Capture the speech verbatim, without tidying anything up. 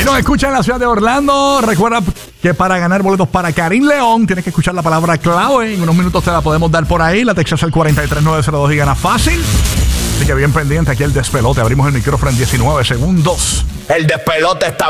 nos escucha en la ciudad de Orlando, recuerda que para ganar boletos para Karim León tienes que escuchar la palabra clave. En unos minutos te la podemos dar por ahí. La texas al cuatro tres nueve cero dos y gana fácil. Así que bien pendiente aquí el despelote. Abrimos el micrófono en diecinueve segundos. El despelote está